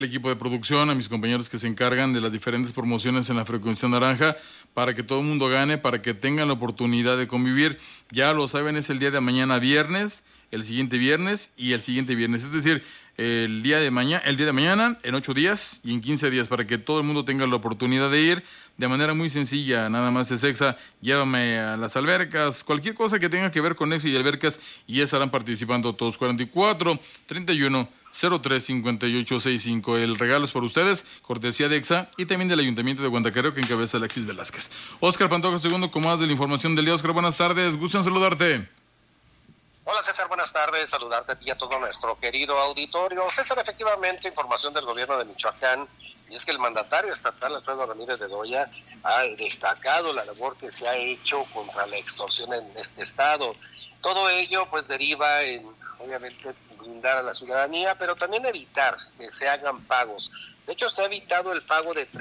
El equipo de producción, a mis compañeros que se encargan de las diferentes promociones en la frecuencia naranja, para que todo el mundo gane, para que tengan la oportunidad de convivir. Ya lo saben, es el día de mañana viernes, el siguiente viernes y el siguiente viernes. Es decir, el día de mañana, en 8 días y en 15 días, para que todo el mundo tenga la oportunidad de ir de manera muy sencilla. Nada más es Exa, llévame a las albercas, cualquier cosa que tenga que ver con Exa y albercas, y ya estarán participando todos. 44 31 03 58 65. El regalo es por ustedes, cortesía de Exa y también del Ayuntamiento de Guantacareo, que encabeza Alexis Velázquez. Óscar Pantoja segundo, con más de la información del día. Óscar, buenas tardes, gusto en saludarte. Hola César, buenas tardes, saludarte a ti y a todo nuestro querido auditorio. César, efectivamente, información del gobierno de Michoacán, y es que el mandatario estatal, Alfredo Ramírez de Doya, ha destacado la labor que se ha hecho contra la extorsión en este estado. Todo ello pues deriva en, obviamente, brindar a la ciudadanía, pero también evitar que se hagan pagos. De hecho, se ha evitado el pago de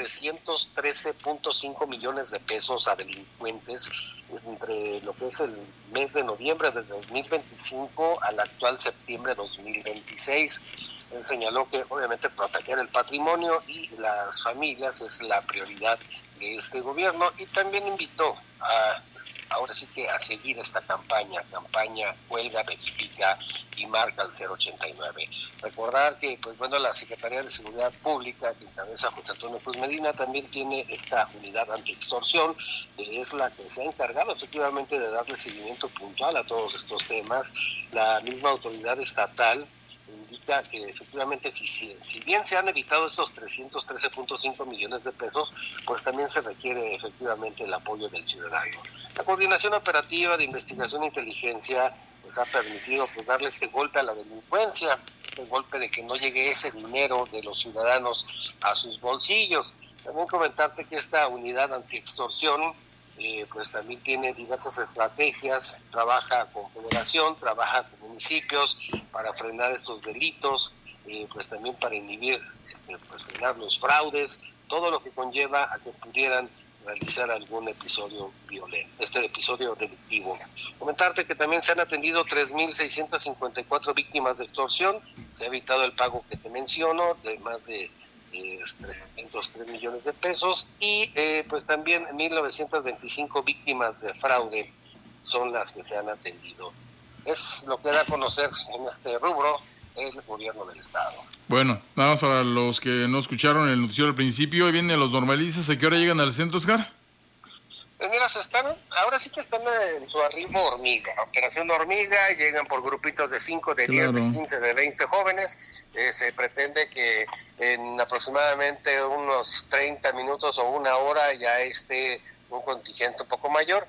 313.5 millones de pesos a delincuentes entre lo que es el mes de noviembre de 2025 al actual septiembre de 2026. Él señaló que obviamente proteger el patrimonio y las familias es la prioridad de este gobierno, y también invitó ahora sí que a seguir esta campaña Huelga, Verifica y Marca al 089. Recordar que, pues bueno, la Secretaría de Seguridad Pública, que encabeza José Antonio Cruz Medina, también tiene esta unidad anti-extorsión, que es la que se ha encargado efectivamente de darle seguimiento puntual a todos estos temas. La misma autoridad estatal indica que efectivamente si bien se han evitado estos 313.5 millones de pesos, pues también se requiere efectivamente el apoyo del ciudadano. La coordinación operativa de investigación e inteligencia pues ha permitido pues darle este golpe a la delincuencia, el golpe de que no llegue ese dinero de los ciudadanos a sus bolsillos. También comentarte que esta unidad anti-extorsión pues también tiene diversas estrategias, trabaja con federación, trabaja con municipios para frenar estos delitos, pues también para inhibir, pues frenar los fraudes, todo lo que conlleva a que pudieran realizar algún episodio violento, episodio delictivo. Comentarte que también se han atendido 3.654 víctimas de extorsión, se ha evitado el pago que te menciono de más de 303 millones de pesos, y pues también 1.925 víctimas de fraude son las que se han atendido. Es lo que da a conocer en este rubro el gobierno del estado. Bueno, nada más para los que no escucharon el noticiero al principio, hoy vienen los normalistas. ¿A qué hora llegan al centro, Oscar? Mira, ahora sí que están en su arribo hormiga, operación hormiga, llegan por grupitos de 5, de 10, de 15, de 20 jóvenes. Se pretende que en aproximadamente unos 30 minutos o una hora ya esté un contingente un poco mayor.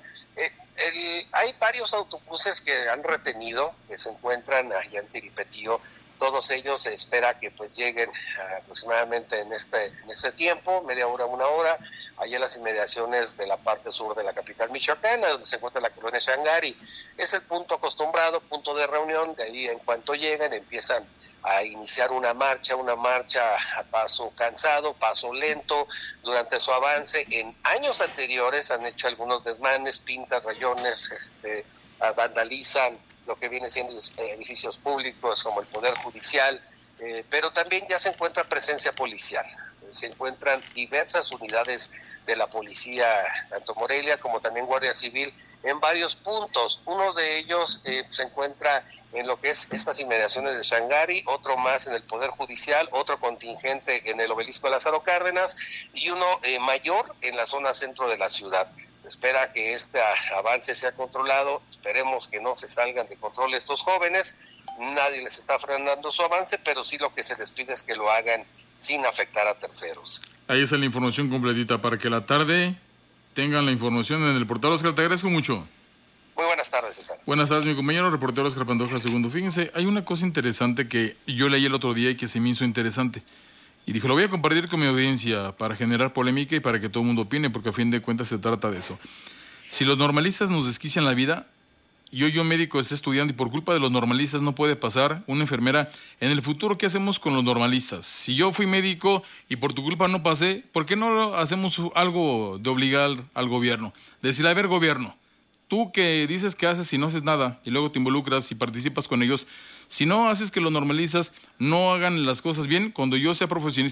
Hay varios autobuses que han retenido, que se encuentran allá en Tiripetío. Todos ellos se espera que pues lleguen aproximadamente en ese tiempo, media hora, una hora, allá en las inmediaciones de la parte sur de la capital michoacana, donde se encuentra la colonia Shangari. Es el punto acostumbrado, punto de reunión. De ahí, en cuanto llegan, empiezan a iniciar una marcha a paso cansado, paso lento. Durante su avance, en años anteriores han hecho algunos desmanes, pintas, rayones, vandalizan lo que viene siendo edificios públicos como el Poder Judicial, pero también ya se encuentra presencia policial. Se encuentran diversas unidades de la policía, tanto Morelia como también Guardia Civil, en varios puntos. Uno de ellos se encuentra en lo que es estas inmediaciones de Shangari, otro más en el Poder Judicial, otro contingente en el Obelisco de Lázaro Cárdenas y uno mayor en la zona centro de la ciudad. Espera que este avance sea controlado, esperemos que no se salgan de control estos jóvenes. Nadie les está frenando su avance, pero sí lo que se les pide es que lo hagan sin afectar a terceros. Ahí está la información completita para que la tarde tengan la información en el portal. Oscar, te agradezco mucho. Muy buenas tardes, César. Buenas tardes, mi compañero reportero Óscar Pantoja segundo. Fíjense, hay una cosa interesante que yo leí el otro día y que se me hizo interesante. Y dije, lo voy a compartir con mi audiencia para generar polémica y para que todo el mundo opine, porque a fin de cuentas se trata de eso. Si los normalistas nos desquician la vida, yo médico estoy estudiando y por culpa de los normalistas no puede pasar una enfermera. En el futuro, ¿qué hacemos con los normalistas? Si yo fui médico y por tu culpa no pasé, ¿por qué no hacemos algo de obligar al gobierno? Decir, a ver, gobierno, tú que dices que haces y no haces nada y luego te involucras y participas con ellos, Si no haces que lo normalizas, no hagan las cosas bien. Cuando yo sea profesionista